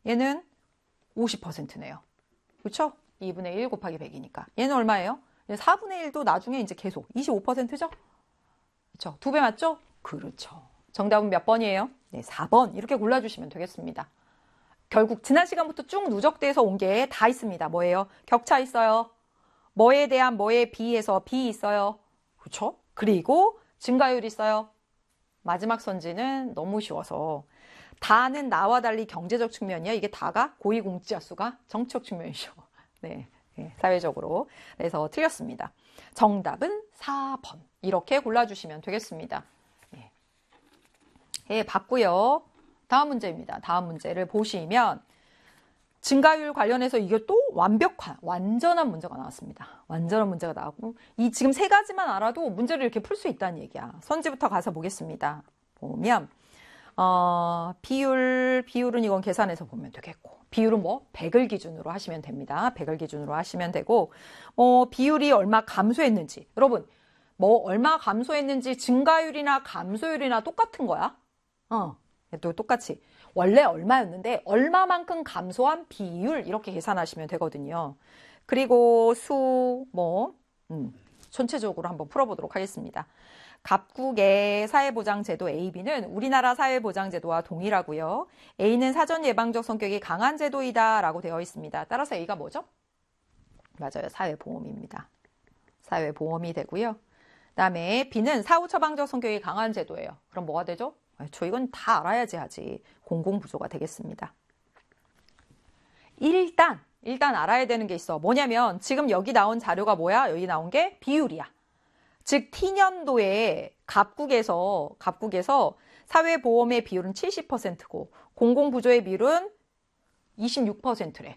얘는 50%네요. 그렇죠? 2분의 1 곱하기 100이니까. 얘는 얼마예요? 4분의 1도 나중에 이제 계속 25%죠? 그렇죠? 2배 맞죠? 그렇죠. 정답은 몇 번이에요? 네, 4번. 이렇게 골라주시면 되겠습니다. 결국 지난 시간부터 쭉 누적돼서 온 게 다 있습니다. 뭐예요? 격차 있어요. 뭐에 대한 뭐에 비해서 비 있어요. 그렇죠? 그리고 증가율 있어요. 마지막 선지는 너무 쉬워서 다는 나와 달리 경제적 측면이야. 이게 다가 고위공직자수가 정치적 측면이죠. 네, 네, 사회적으로. 그래서 틀렸습니다. 정답은 4번. 이렇게 골라주시면 되겠습니다. 네. 예, 봤고요. 다음 문제입니다. 다음 문제를 보시면 증가율 관련해서 이게 또 완전한 문제가 나왔습니다. 완전한 문제가 나왔고 이 지금 세 가지만 알아도 문제를 이렇게 풀 수 있다는 얘기야. 선지부터 가서 보겠습니다. 보면 비율은 이건 계산해서 보면 되겠고 비율은 뭐 100을 기준으로 하시면 됩니다. 100을 기준으로 하시면 되고 비율이 얼마 감소했는지 여러분 뭐 얼마 감소했는지 증가율이나 감소율이나 똑같은 거야. 또 똑같이 원래 얼마였는데 얼마만큼 감소한 비율 이렇게 계산하시면 되거든요. 그리고 전체적으로 한번 풀어보도록 하겠습니다. 각국의 사회보장제도 AB는 우리나라 사회보장제도와 동일하고요. A는 사전 예방적 성격이 강한 제도이다 라고 되어 있습니다. 따라서 A가 뭐죠? 맞아요. 사회보험입니다. 사회보험이 되고요. 그 다음에 B는 사후 처방적 성격이 강한 제도예요. 그럼 뭐가 되죠? 이건 다 알아야지 하지. 공공부조가 되겠습니다. 일단 알아야 되는 게 있어. 뭐냐면 지금 여기 나온 자료가 뭐야? 여기 나온 게 비율이야. 즉 T년도에 각국에서 사회보험의 비율은 70%고 공공부조의 비율은 26%래.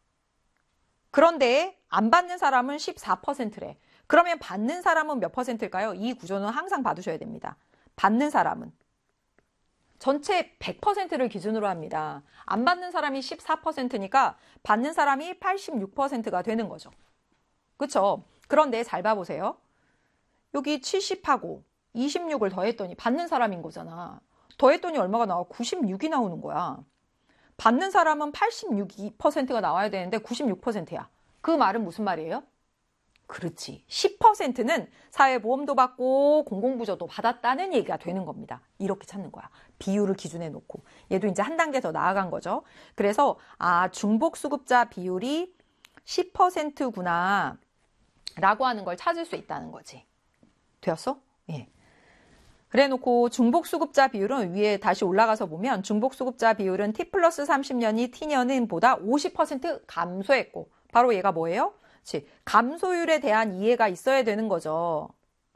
그런데 안 받는 사람은 14%래. 그러면 받는 사람은 몇 %일까요? 이 구조는 항상 봐두셔야 됩니다. 받는 사람은 전체 100%를 기준으로 합니다. 안 받는 사람이 14%니까 받는 사람이 86%가 되는 거죠. 그렇죠? 그런데 잘 봐보세요. 여기 70하고 26을 더했더니 받는 사람인 거잖아. 더했더니 얼마가 나와? 96이 나오는 거야. 받는 사람은 86%가 나와야 되는데 96%야. 그 말은 무슨 말이에요? 그렇지. 10%는 사회보험도 받고 공공부조도 받았다는 얘기가 되는 겁니다. 이렇게 찾는 거야. 비율을 기준에 놓고. 얘도 이제 한 단계 더 나아간 거죠. 그래서 중복수급자 비율이 10%구나 라고 하는 걸 찾을 수 있다는 거지. 되었어? 예. 그래 놓고 중복수급자 비율은 위에 다시 올라가서 보면 중복수급자 비율은 T 플러스 30년이 T년은 보다 50% 감소했고 바로 얘가 뭐예요? 그치. 감소율에 대한 이해가 있어야 되는 거죠.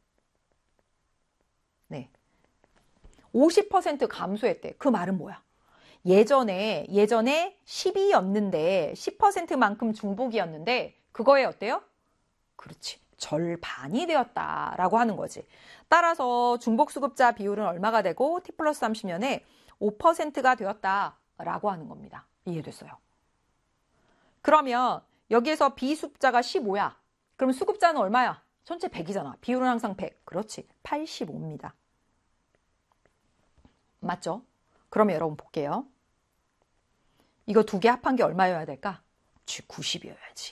네. 50% 감소했대. 그 말은 뭐야? 예전에 10이었는데 10%만큼 중복이었는데 그거에 어때요? 그렇지. 절반이 되었다라고 하는 거지. 따라서 중복수급자 비율은 얼마가 되고 T 플러스 30년에 5%가 되었다라고 하는 겁니다. 이해됐어요? 그러면 여기에서 비수급자가 15야. 그럼 수급자는 얼마야? 전체 100이잖아. 비율은 항상 100. 그렇지. 85입니다. 맞죠? 그러면 여러분 볼게요. 이거 두 개 합한 게 얼마여야 될까? 90이어야지.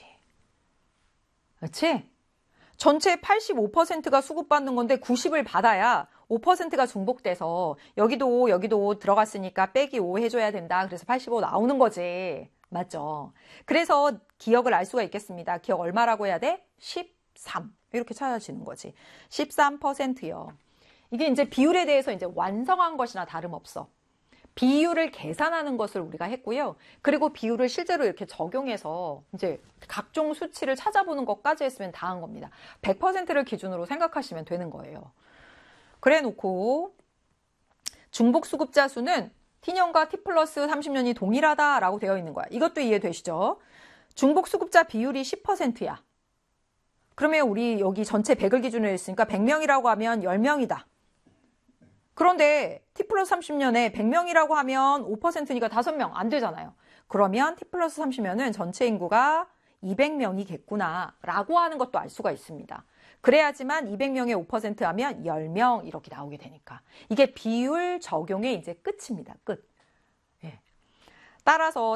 그렇지? 전체 85%가 수급받는 건데 90을 받아야 5%가 중복돼서 여기도 들어갔으니까 빼기 5 해줘야 된다. 그래서 85 나오는 거지. 맞죠? 그래서 기억을 알 수가 있겠습니다. 기억 얼마라고 해야 돼? 13. 이렇게 찾아지는 거지. 13%요. 이게 이제 비율에 대해서 이제 완성한 것이나 다름없어. 비율을 계산하는 것을 우리가 했고요. 그리고 비율을 실제로 이렇게 적용해서 이제 각종 수치를 찾아보는 것까지 했으면 다 한 겁니다. 100%를 기준으로 생각하시면 되는 거예요. 그래 놓고 중복수급자 수는 T년과 T 플러스 30년이 동일하다라고 되어 있는 거야. 이것도 이해되시죠? 중복수급자 비율이 10%야. 그러면 우리 여기 전체 100을 기준으로 했으니까 100명이라고 하면 10명이다. 그런데 T 플러스 30년에 100명이라고 하면 5%니까 5명 안 되잖아요. 그러면 T 플러스 30년은 전체 인구가 200명이겠구나 라고 하는 것도 알 수가 있습니다. 그래야지만 200명에 5% 하면 10명 이렇게 나오게 되니까. 이게 비율 적용의 이제 끝입니다. 끝. 예. 따라서